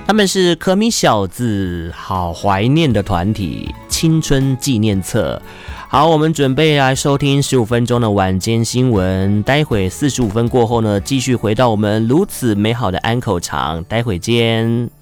他们是可米小子，好怀念的团体，青春纪念册。好，我们准备来收听15分钟的晚间新闻，待会45分过后呢，继续回到我们如此美好的安口场，待会见。